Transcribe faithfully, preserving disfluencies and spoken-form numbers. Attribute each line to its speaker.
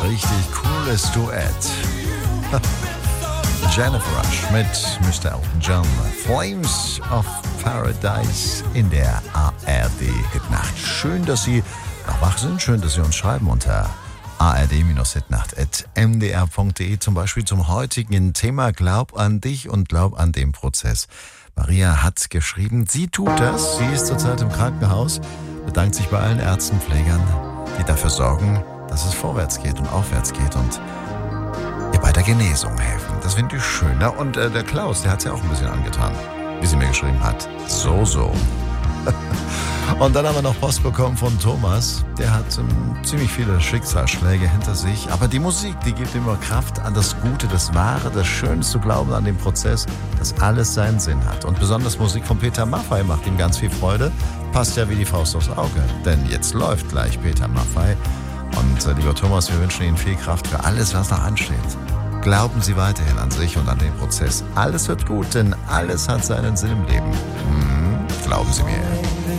Speaker 1: richtig cooles Duett. Jennifer Rush mit Mister Elton John. Flames of Paradise in der A R D-Hitnacht. Schön, dass Sie noch wach sind. Schön, dass Sie uns schreiben unter a r d hitnacht at m d r punkt d e, zum Beispiel zum heutigen Thema Glaub an dich und glaub an den Prozess. Maria hat geschrieben, sie tut das. Sie ist zurzeit im Krankenhaus, bedankt sich bei allen Ärzten, Pflegern, die dafür sorgen, dass es vorwärts geht und aufwärts geht und ihr bei der Genesung helfen. Das finde ich schön. Na, und äh, der Klaus, der hat es ja auch ein bisschen angetan, wie sie mir geschrieben hat. So, so. Und dann haben wir noch Post bekommen von Thomas. Der hat ähm, ziemlich viele Schicksalsschläge hinter sich. Aber die Musik, die gibt immer Kraft an das Gute, das Wahre, das Schöne zu glauben an den Prozess, dass alles seinen Sinn hat. Und besonders Musik von Peter Maffay macht ihm ganz viel Freude. Passt ja wie die Faust aufs Auge. Denn jetzt läuft gleich Peter Maffay. Und äh, lieber Thomas, wir wünschen Ihnen viel Kraft für alles, was noch ansteht. Glauben Sie weiterhin an sich und an den Prozess. Alles wird gut, denn alles hat seinen Sinn im Leben. Hm, glauben Sie mir.